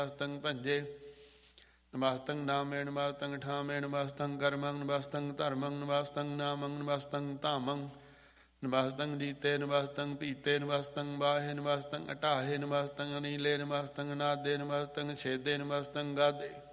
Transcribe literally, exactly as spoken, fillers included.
ਨਮਸਤੰ ਭੰਜੇ ਨਮਸਤੰ ਨਾਮੇ ਨਮਸਤੰ ਠਾਮੇ ਨਮਸਤੰ ਕਰਮੰ ਨਮਸਤੰ ਧਰਮੰ ਨਮਸਤੰ ਨਾਮੰ ਨਮਸਤੰ ਧਾਮੰ ਨਮਸਤੰ ਜੀਤੇ ਨਮਸਤੰ ਪੀਤੇ ਨਮਸਤੰ ਬਾਹੇ ਨਮਸਤੰ ਅਟਾਹੇ ਨਮਸਤੰ ਅਨੀਲੇ ਨਮਸਤੰ ਨਾਦੇ ਨਮਸਤੰ ਛੇਦੇ ਨਮਸਤੰ ਗਾਦੇ